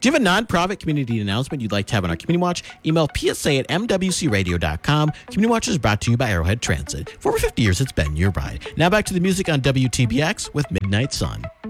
Do you have a nonprofit community announcement you'd like to have on our Community Watch? Email psa@mwcradio.com. Community Watch is brought to you by Arrowhead Transit. For over 50 years, it's been your ride. Now back to the music on WTBX with Midnight Sun.